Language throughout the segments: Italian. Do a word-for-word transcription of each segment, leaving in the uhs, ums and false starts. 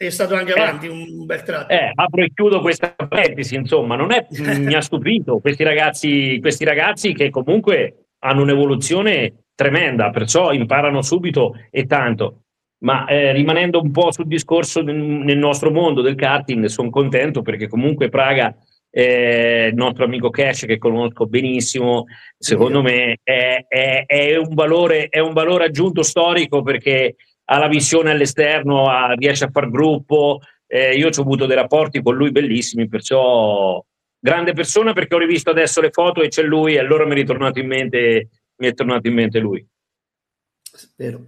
è stato anche avanti eh, un bel tratto. Eh, apro e chiudo questa parentesi, insomma, non è, mi ha stupito questi ragazzi, questi ragazzi che comunque hanno un'evoluzione tremenda, perciò imparano subito e tanto. Ma eh, rimanendo un po' sul discorso nel nostro mondo del karting, sono contento perché comunque Praga, eh, il nostro amico Cash, che conosco benissimo, secondo me è, è, è, un valore, è un valore aggiunto storico, perché ha la visione all'esterno, ha, riesce a far gruppo. Eh, io ci ho avuto dei rapporti con lui bellissimi, perciò grande persona, perché ho rivisto adesso le foto e c'è lui e allora mi è ritornato in mente, mi è tornato in mente lui. Spero.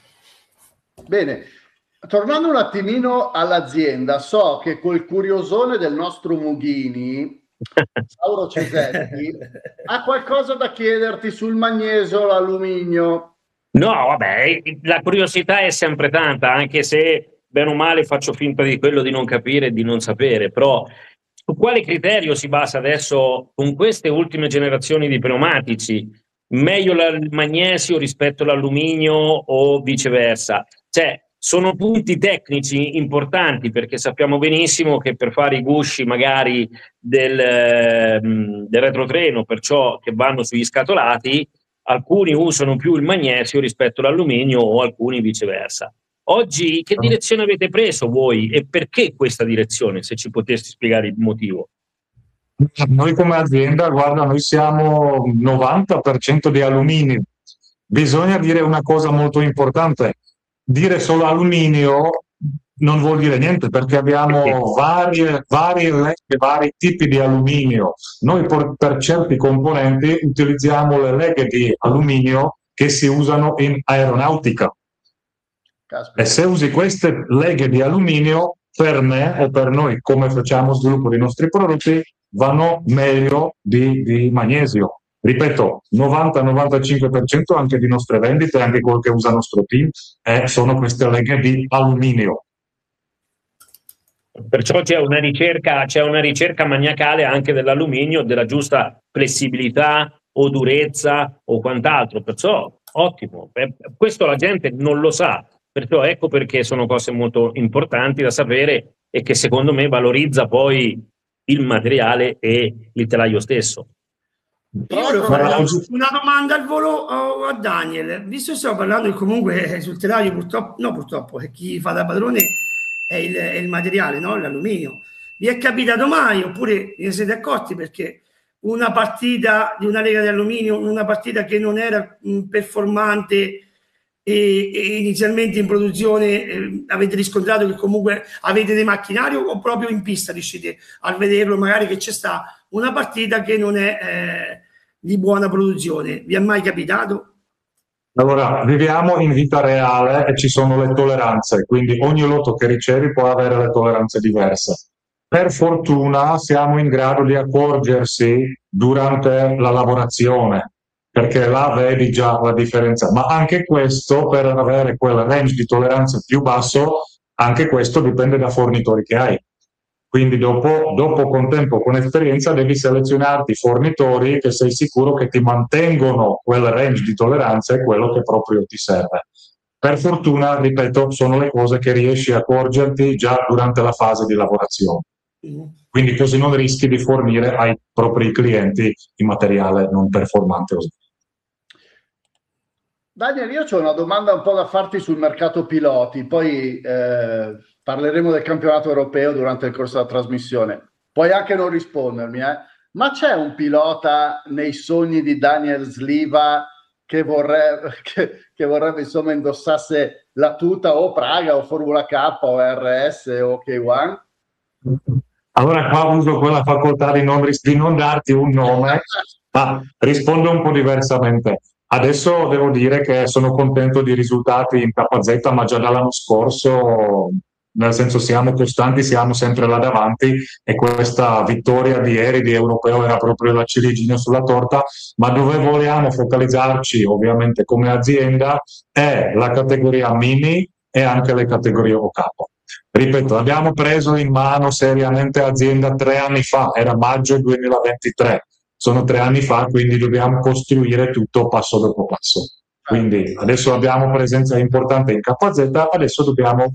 Bene, tornando un attimino all'azienda, so che col curiosone del nostro Mughini, Mauro Cesetti, ha qualcosa da chiederti sul magnesio, l'alluminio. No, vabbè, la curiosità è sempre tanta, anche se bene o male faccio finta di quello di non capire e di non sapere, però su quale criterio si basa adesso con queste ultime generazioni di pneumatici? Meglio il magnesio rispetto all'alluminio o viceversa? Cioè, sono punti tecnici importanti, perché sappiamo benissimo che per fare i gusci magari del, del retrotreno, perciò che vanno sugli scatolati, alcuni usano più il magnesio rispetto all'alluminio o alcuni viceversa. Oggi che direzione avete preso voi e perché questa direzione, se ci poteste spiegare il motivo? Noi come azienda, guarda, noi siamo novanta per cento di alluminio. Bisogna dire una cosa molto importante: dire solo alluminio non vuol dire niente, perché abbiamo varie, varie, vari tipi di alluminio. Noi per, per certi componenti utilizziamo le leghe di alluminio che si usano in aeronautica. Caspita. E se usi queste leghe di alluminio, per me o per noi, come facciamo sviluppo dei nostri prodotti, vanno meglio di, di magnesio. Ripeto, novanta novantacinque per cento anche di nostre vendite, anche quello che usa il nostro team, eh, sono queste leghe di alluminio. Perciò c'è una ricerca, c'è una ricerca maniacale anche dell'alluminio, della giusta flessibilità o durezza o quant'altro, perciò ottimo. Eh, questo la gente non lo sa, perciò ecco perché sono cose molto importanti da sapere e che secondo me valorizza poi il materiale e il telaio stesso. Io volevo fare una domanda al volo a Daniel, visto che stiamo parlando che comunque sul telaio purtroppo, no purtroppo, che chi fa da padrone è il, è il materiale, no? L'alluminio. Vi è capitato mai, oppure vi siete accorti, perché una partita di una lega di alluminio, una partita che non era mh, performante e, e inizialmente in produzione, eh, avete riscontrato che comunque avete dei macchinari, o proprio in pista riuscite a vederlo, magari che c'è sta una partita che non è eh, di buona produzione? Vi è mai capitato? Allora, viviamo in vita reale e ci sono le tolleranze, quindi ogni lotto che ricevi può avere le tolleranze diverse. Per fortuna siamo in grado di accorgersi durante la lavorazione, perché là vedi già la differenza. Ma anche questo, per avere quel range di tolleranza più basso, anche questo dipende da fornitori che hai. Quindi dopo, dopo con tempo, con esperienza, devi selezionarti fornitori che sei sicuro che ti mantengono quel range di tolleranza e quello che proprio ti serve. Per fortuna, ripeto, sono le cose che riesci a accorgerti già durante la fase di lavorazione. Quindi così non rischi di fornire ai propri clienti il materiale non performante. Daniel, io ho una domanda un po' da farti sul mercato piloti, poi eh, parleremo del campionato europeo durante il corso della trasmissione. Puoi anche non rispondermi, eh? Ma c'è un pilota nei sogni di Daniel Sliva che vorrebbe, che, che vorrebbe insomma indossasse la tuta o Praga o Formula K o R S o K uno? Allora qua uso quella facoltà di non, di non darti un nome, ma rispondo un po' diversamente. Adesso devo dire che sono contento dei risultati in K Z, ma già dall'anno scorso, nel senso siamo costanti, siamo sempre là davanti, e questa vittoria di ieri di europeo era proprio la ciliegina sulla torta. Ma dove vogliamo focalizzarci ovviamente come azienda è la categoria mini e anche le categorie O K. Ripeto, abbiamo preso in mano seriamente azienda tre anni fa, era maggio duemilaventitré. Sono tre anni fa, quindi dobbiamo costruire tutto passo dopo passo. Quindi adesso abbiamo presenza importante in K Z, adesso dobbiamo